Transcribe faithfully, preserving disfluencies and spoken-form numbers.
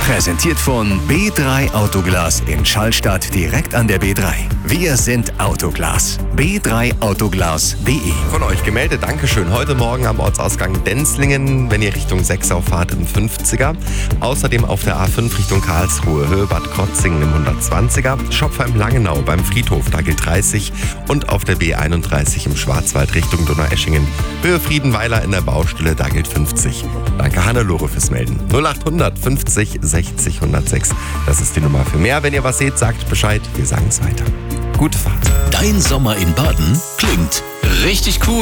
Präsentiert von B drei Autoglas in Schallstadt direkt an der B drei. Wir sind Autoglas. b drei autoglas punkt de. Von euch gemeldet, Dankeschön. Heute Morgen am Ortsausgang Denzlingen, wenn ihr Richtung Sechsau fahrt, im fünfziger. Außerdem auf der A fünf Richtung Karlsruhe, Höhe Bad Krotzingen im hundertzwanziger. Schopfheim-Langenau beim Friedhof, da gilt dreißig. Und auf der B einunddreißig im Schwarzwald Richtung Donaueschingen, Höhe Friedenweiler in der Baustelle, da gilt fünfzig. Danke Hannelore fürs Melden. null achthundert fünfzig sechzig hundertsechs. Das ist die Nummer für mehr. Wenn ihr was seht, sagt Bescheid. Wir sagen es weiter. Gute Fahrt. Dein Sommer in Baden klingt richtig cool.